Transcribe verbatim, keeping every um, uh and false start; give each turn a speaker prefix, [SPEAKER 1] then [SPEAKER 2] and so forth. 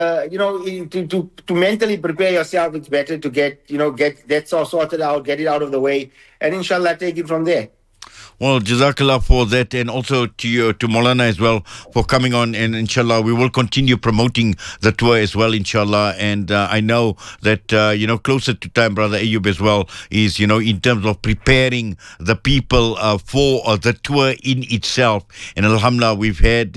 [SPEAKER 1] uh, you know, to, to to mentally prepare yourself, it's better to get, you know, get that all sorted out, get it out of the way, and inshallah take it from there.
[SPEAKER 2] Well, Jazakallah for that, and also to you, to Maulana as well for coming on. And inshallah, we will continue promoting the tour as well, inshallah. And uh, I know that, uh, you know, closer to time, Brother Ayub as well, is, you know, in terms of preparing the people uh, for uh, the tour in itself. And alhamdulillah, we've had